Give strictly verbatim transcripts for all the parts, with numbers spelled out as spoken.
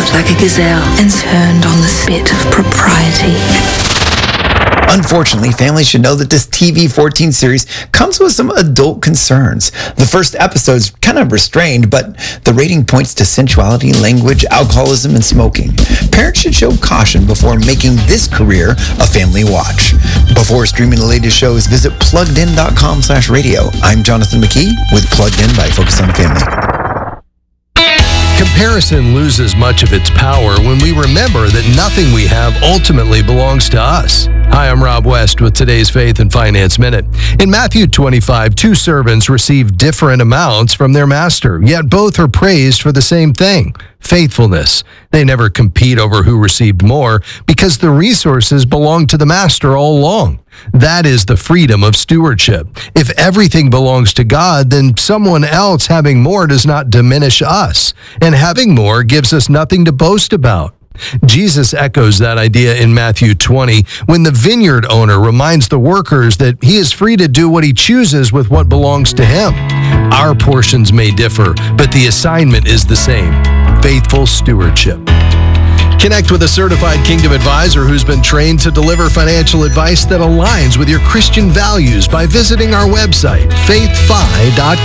like a gazelle and turned on the spit of propriety. Unfortunately, families should know that this T V fourteen series comes with some adult concerns. The first episode's kind of restrained, but the rating points to sensuality, language, alcoholism, and smoking. Parents should show caution before making this career a family watch. Before streaming the latest shows, visit plugged in dot com slash radio. I'm Jonathan McKee with Plugged In by Focus on the Family. Comparison loses much of its power when we remember that nothing we have ultimately belongs to us. Hi, I'm Rob West with today's Faith and Finance Minute. In Matthew twenty-five, two servants received different amounts from their master, yet both are praised for the same thing, faithfulness. They never compete over who received more because the resources belong to the master all along. That is the freedom of stewardship. If everything belongs to God, then someone else having more does not diminish us, and having more gives us nothing to boast about. Jesus echoes that idea in Matthew twenty when the vineyard owner reminds the workers that he is free to do what he chooses with what belongs to him. Our portions may differ, but the assignment is the same: faithful stewardship. Connect with a certified Kingdom advisor who's been trained to deliver financial advice that aligns with your Christian values by visiting our website, faith fi dot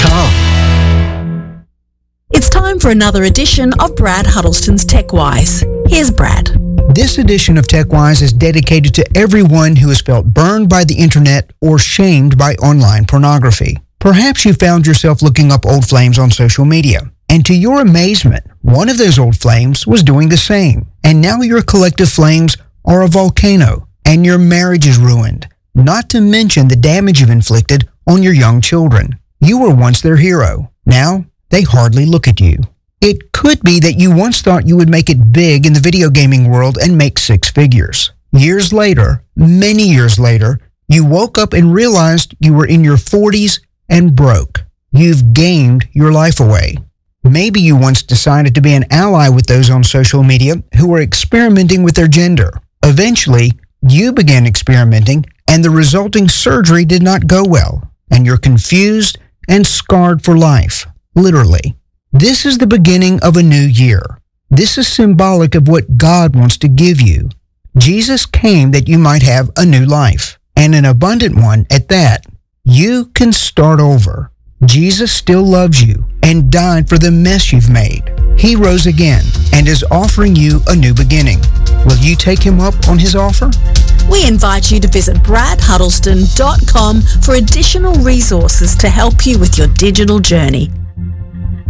com. It's time for another edition of Brad Huddleston's TechWise. Here's Brad. This edition of TechWise is dedicated to everyone who has felt burned by the internet or shamed by online pornography. Perhaps you found yourself looking up old flames on social media, and to your amazement, one of those old flames was doing the same. And now your collective flames are a volcano, and your marriage is ruined, not to mention the damage you've inflicted on your young children. You were once their hero. Now, they hardly look at you. It could be that you once thought you would make it big in the video gaming world and make six figures. Years later, many years later, you woke up and realized you were in your forties and broke. You've gamed your life away. Maybe you once decided to be an ally with those on social media who were experimenting with their gender. Eventually, you began experimenting, and the resulting surgery did not go well, and you're confused and scarred for life, literally. This is the beginning of a new year. This is symbolic of what God wants to give you. Jesus came that you might have a new life, and an abundant one at that. You can start over. Jesus still loves you and died for the mess you've made. He rose again and is offering you a new beginning. Will you take him up on his offer? We invite you to visit brad huddleston dot com for additional resources to help you with your digital journey.